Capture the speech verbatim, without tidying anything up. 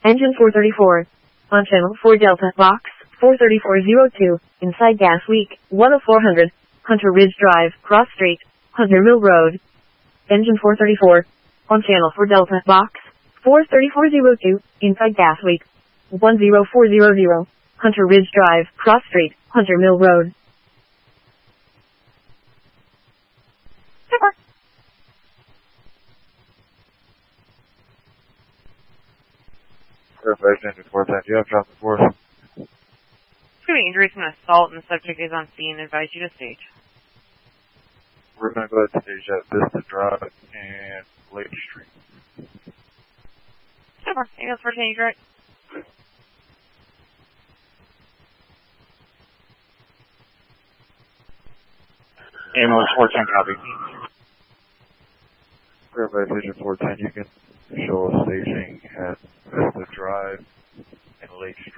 Engine four thirty-four. On channel four Delta, box four thirty-four zero two, inside gas leak, one oh four hundred, Hunter Ridge Drive, Cross Street, Hunter Mill Road. Engine four thirty-four. On channel four Delta, box four thirty-four zero two, inside gas leak, one oh four hundred, Hunter Ridge Drive, Cross Street, Hunter Mill Road. Super. Perfect, engine four ten, do you have traffic for us? Assuming injuries from an assault and the subject is on scene, advise you to stage. We're going to go ahead and stage at Vista Drive and Lake Street. Super. Ambulance four ten, you direct. Ambulance four ten, copy. Perfect, engine four ten, you can show us staging at Vista Drive and Lake Street.